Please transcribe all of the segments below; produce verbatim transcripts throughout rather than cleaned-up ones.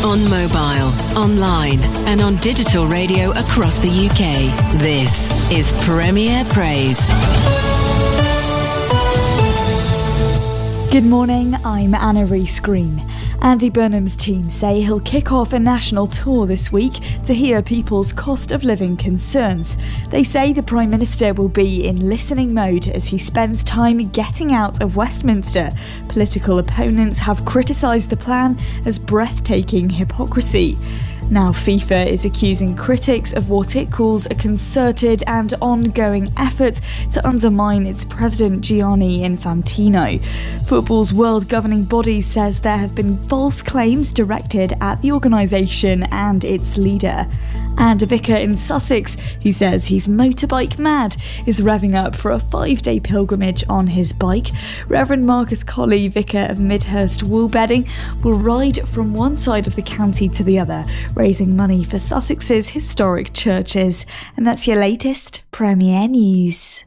On mobile, online, and on digital radio across the U K. This is Premier Praise. Good morning, I'm Anna Rees-Green. Andy Burnham's team say he'll kick off a national tour this week to hear people's cost of living concerns. They say the Prime Minister will be in listening mode as he spends time getting out of Westminster. Political opponents have criticised the plan as breathtaking hypocrisy. Now FIFA is accusing critics of what it calls a concerted and ongoing effort to undermine its president Gianni Infantino. Football's world governing body says there have been false claims directed at the organisation and its leader. And a vicar in Sussex, who says he's motorbike mad, is revving up for a five-day pilgrimage on his bike. Reverend Marcus Colley, vicar of Midhurst Woolbedding, will ride from one side of the county to the other, raising money for Sussex's historic churches. And that's your latest Premier News.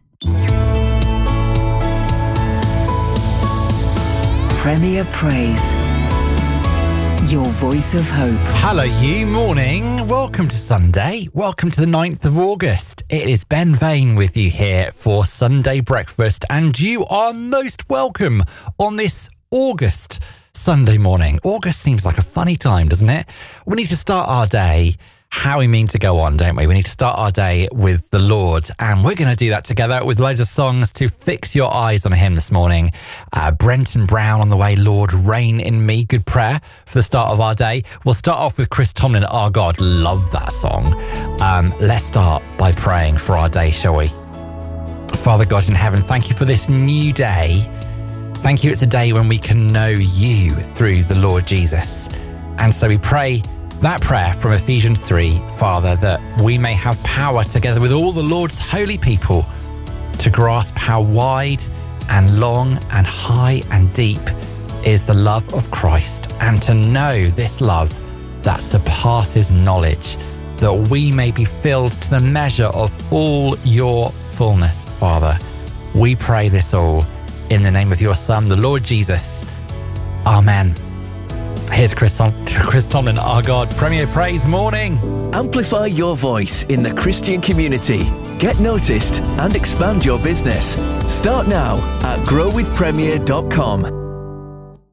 Premier Praise. Your voice of hope. Hello you, morning. Welcome to Sunday. Welcome to the ninth of August. It is Ben Vane with you here for Sunday breakfast, and you are most welcome on this August Sunday morning. August seems like a funny time, doesn't it? We need to start our day how we mean to go on, don't we? We need to start our day with the Lord, and we're going to do that together with loads of songs to fix your eyes on Him this morning. Uh, Brenton Brown on the way, Lord, reign in me. Good prayer for the start of our day. We'll start off with Chris Tomlin, Our God. Love that song. Um, let's start by praying for our day, shall we? Father God in heaven, thank you for this new day. Thank you, it's a day when we can know you through the Lord Jesus. And so we pray that prayer from Ephesians three, Father, that we may have power together with all the Lord's holy people to grasp how wide and long and high and deep is the love of Christ, and to know this love that surpasses knowledge, that we may be filled to the measure of all your fullness, Father. We pray this all in the name of your Son, the Lord Jesus. Amen. Here's Chris, Chris Tomlin, Our God, Premier Praise morning. Amplify your voice in the Christian community. Get noticed and expand your business. Start now at grow with premier dot com.